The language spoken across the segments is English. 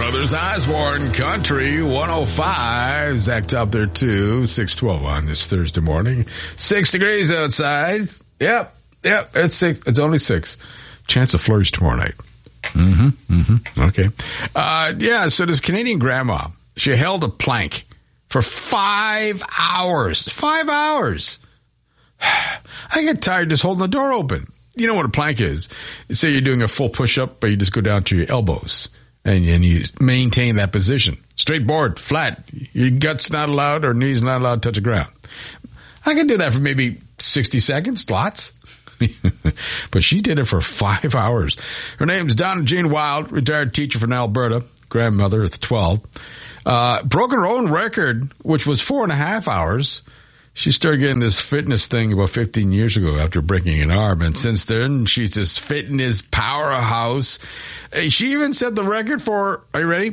Brothers Osborne Country 105. Zach's up there too. 6:12 on this Thursday morning. 6 degrees outside. Yep. It's 6. It's only 6. Chance of flurries tomorrow night. Okay. So this Canadian grandma, she held a plank for 5 hours. 5 hours. I get tired just holding the door open. You know what a plank is. Say you're doing a full push-up, but you just go down to your elbows and you maintain that position. Straight board, flat. Your gut's not allowed or knees not allowed to touch the ground. I can do that for maybe 60 seconds, lots. But she did it for 5 hours. Her name's Donna Jean Wild, retired teacher from Alberta, grandmother of 12. Broke her own record, which was 4.5 hours. She started getting this fitness thing about 15 years ago after breaking an arm. And since then, she's this fitness powerhouse. She even set the record for, are you ready?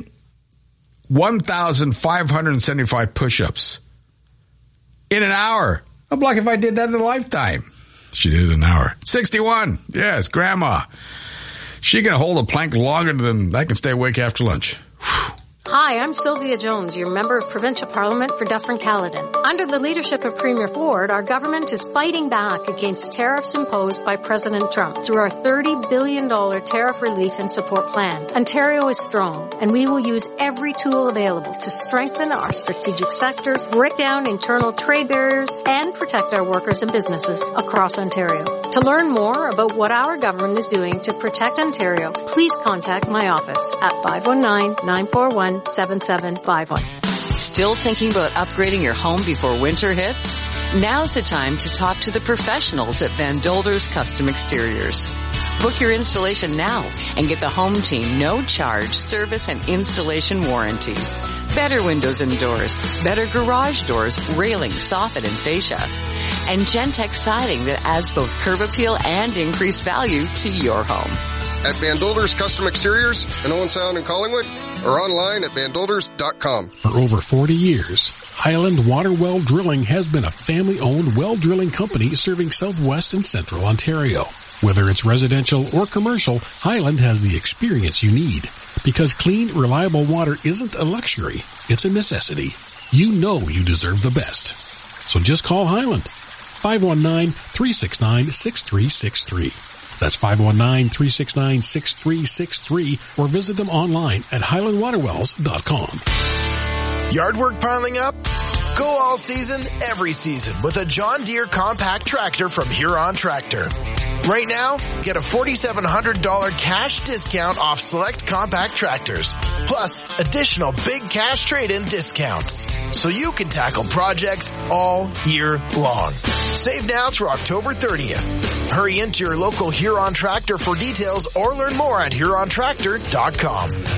1,575 push-ups in an hour. I'm like if I did that in a lifetime. She did it in an hour. 61. Yes, grandma. She can hold a plank longer than I can stay awake after lunch. Whew. Hi, I'm Sylvia Jones, your member of Provincial Parliament for Dufferin-Caledon. Under the leadership of Premier Ford, our government is fighting back against tariffs imposed by President Trump through our $30 billion tariff relief and support plan. Ontario is strong, and we will use every tool available to strengthen our strategic sectors, break down internal trade barriers, and protect our workers and businesses across Ontario. To learn more about what our government is doing to protect Ontario, please contact my office at 519-941-7751. Still thinking about upgrading your home before winter hits? Now's the time to talk to the professionals at Van Dolders Custom Exteriors. Book your installation now and get the home team no-charge service and installation warranty. Better windows and doors, better garage doors, railing, soffit, and fascia. And Gentex siding that adds both curb appeal and increased value to your home. At Van Dolders Custom Exteriors in Owen Sound and Collingwood, or online at vandolders.com. For over 40 years, Highland Water Well Drilling has been a family-owned well drilling company serving southwest and central Ontario. Whether it's residential or commercial, Highland has the experience you need. Because clean, reliable water isn't a luxury, it's a necessity. You know you deserve the best. So just call Highland. 519-369-6363. That's 519-369-6363 or visit them online at highlandwaterwells.com. Yard work piling up? Go all season, every season with a John Deere compact tractor from Huron Tractor. Right now, get a $4,700 cash discount off select compact tractors, plus additional big cash trade-in discounts, so you can tackle projects all year long. Save now through October 30th. Hurry into your local Huron Tractor for details or learn more at HuronTractor.com.